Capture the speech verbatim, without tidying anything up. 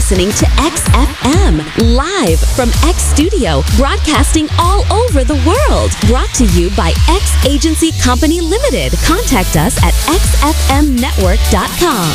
listening to X F M, live from X Studio, broadcasting all over the world. Brought to you by X Agency Company Limited. Contact us at x f m network dot com.